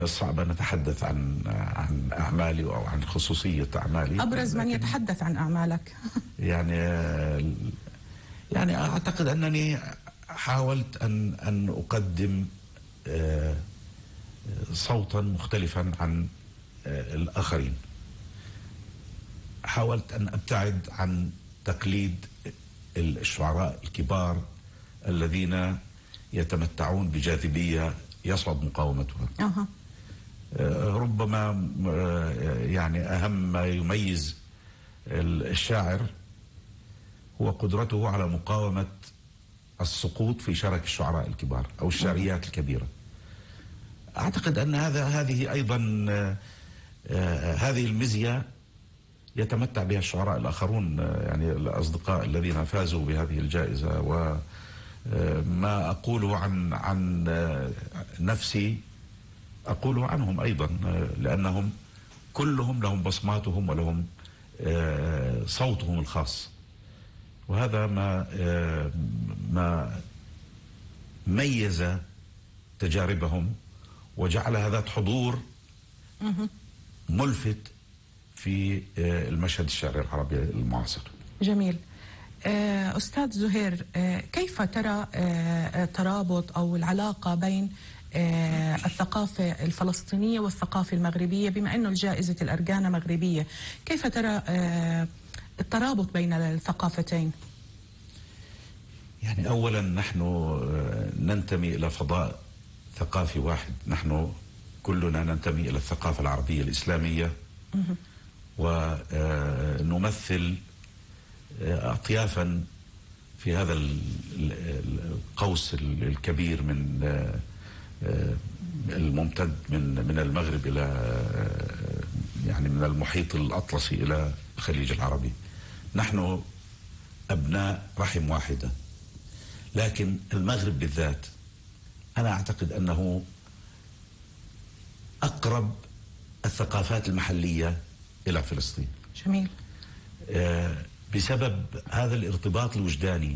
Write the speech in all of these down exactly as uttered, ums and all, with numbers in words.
صعب أن نتحدث عن عن أعمالي أو عن خصوصية أعمالي. أبرز من يتحدث عن أعمالك؟ يعني يعني أعتقد أنني حاولت أن أن أقدم صوتا مختلفا عن الآخرين. حاولت أن أبتعد عن تقليد الشعراء الكبار الذين يتمتعون بجاذبية يصعب مقاومتها. أه. ربما يعني أهم ما يميز الشاعر هو قدرته على مقاومة السقوط في شرك الشعراء الكبار أو الشعريات الكبيرة. أعتقد أن هذا هذه أيضا هذه المزية يتمتع بها الشعراء الآخرون، يعني الأصدقاء الذين فازوا بهذه الجائزة. وما أقوله عن عن نفسي أقوله عنهم أيضا، لأنهم كلهم لهم بصماتهم ولهم صوتهم الخاص، وهذا ما ما ميز تجاربهم وجعلها ذات حضور ملفت في المشهد الشعري العربي المعاصر. جميل. أستاذ زهير، كيف ترى ترابط أو العلاقة بين الثقافة الفلسطينية والثقافة المغربية، بما أنه جائزة الأرجانا مغربية؟ كيف ترى الترابط بين الثقافتين؟ يعني أولا نحن ننتمي إلى فضاء ثقافي واحد، نحن كلنا ننتمي إلى الثقافة العربية الإسلامية، ونمثل أطيافا في هذا القوس الكبير من الممتد من من المغرب إلى يعني من المحيط الأطلسي إلى الخليج العربي. نحن أبناء رحم واحدة، لكن المغرب بالذات أنا أعتقد أنه أقرب الثقافات المحلية إلى فلسطين. جميل. بسبب هذا الارتباط الوجداني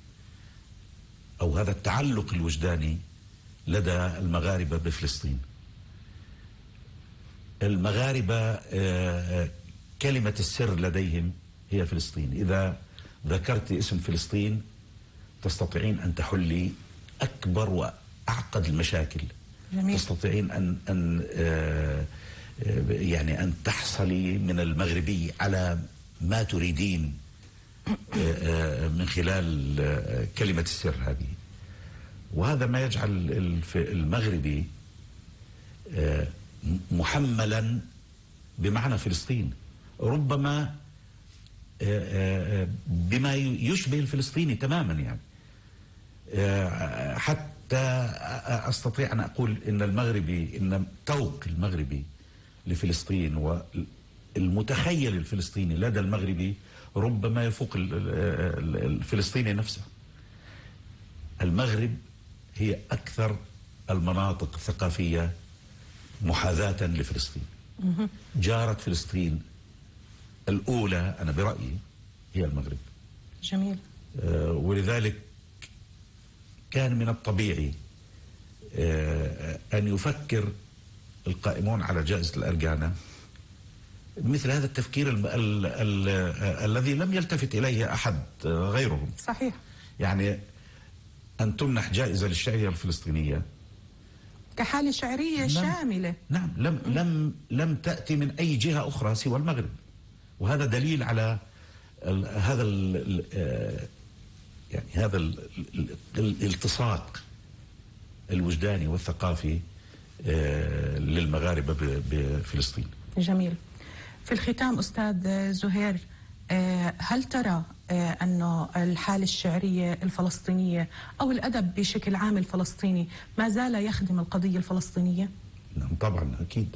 أو هذا التعلق الوجداني لدى المغاربة بفلسطين. المغاربة كلمة السر لديهم هي فلسطين. إذا ذكرت اسم فلسطين تستطيعين أن تحلي أكبر وأعقد المشاكل. جميل. تستطيعين أن أن يعني أن تحصلي من المغربي على ما تريدين من خلال كلمة السر هذه، وهذا ما يجعل المغربي محملا بمعنى فلسطين، ربما بما يشبه الفلسطيني تماما. يعني حتى أستطيع أن أقول إن المغربي إن توق المغربي لفلسطين والمتخيل الفلسطيني لدى المغربي ربما يفوق الفلسطيني نفسه. المغرب هي أكثر المناطق الثقافية محاذاة لفلسطين. جارة فلسطين الأولى أنا برأيي هي المغرب. جميل. ولذلك كان من الطبيعي أن يفكر القائمون على جائزة الأرجانا مثل هذا التفكير ال ال ال الذي لم يلتفت إليه أحد غيرهم. صحيح. يعني أن تمنح جائزة للشعرية الفلسطينية كحالة شعرية شاملة. نعم، لم لم لم تأتي من أي جهة أخرى سوى المغرب، وهذا دليل على ال هذا ال يعني هذا ال الالتصاق الوجداني والثقافي للمغاربة بفلسطين. جميل. في الختام أستاذ زهير، هل ترى أنه الحالة الشعرية الفلسطينية أو الأدب بشكل عام الفلسطيني ما زال يخدم القضية الفلسطينية؟ نعم طبعا أكيد.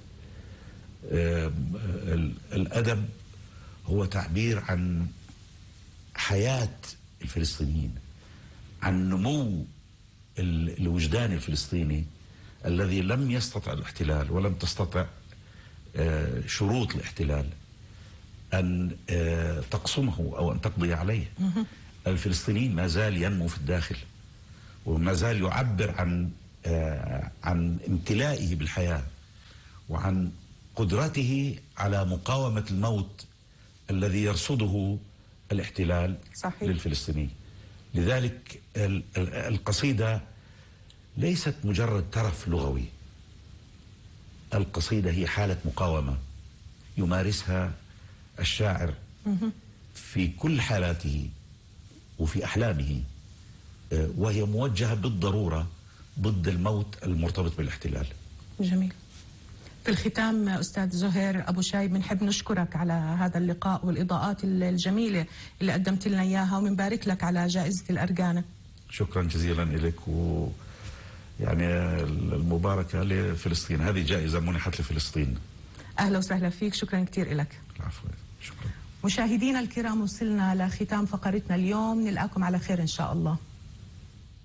الأدب هو تعبير عن حياة الفلسطينيين، عن نمو الوجدان الفلسطيني الذي لم يستطع الاحتلال ولم تستطع شروط الاحتلال أن تقصمه أو أن تقضي عليه. الفلسطيني ما زال ينمو في الداخل، وما زال يعبر عن عن امتلائه بالحياة وعن قدرته على مقاومة الموت الذي يرصده الاحتلال صحيح. للفلسطيني. لذلك القصيدة ليست مجرد ترف لغوي، القصيدة هي حالة مقاومة يمارسها الشاعر في كل حالاته وفي أحلامه، وهي موجهة بالضرورة ضد الموت المرتبط بالاحتلال. جميل. في الختام أستاذ زهير أبو شايب، بنحب نشكرك على هذا اللقاء والإضاءات الجميلة اللي قدمت لنا إياها، وبنبارك لك على جائزة الأرجانة. شكرا جزيلا لك، و يعني المباركة لفلسطين، هذه جائزة منحت لفلسطين. أهلا وسهلا فيك، شكرا كثير لك. العفو، شكرا. مشاهدينا الكرام، وصلنا لختام فقرتنا اليوم، نلقاكم على خير إن شاء الله.